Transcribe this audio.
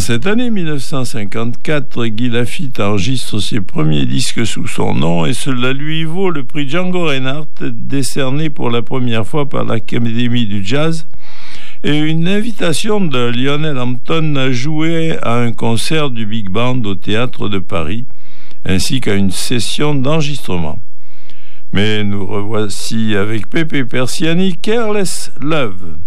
cette année 1954, Guy Lafitte enregistre ses premiers disques sous son nom et cela lui vaut le prix Django Reinhardt décerné pour la première fois par l'Académie du Jazz et une invitation de Lionel Hampton à jouer à un concert du Big Band au Théâtre de Paris ainsi qu'à une session d'enregistrement. Mais nous revoici avec Pepe Persiani, Careless Love.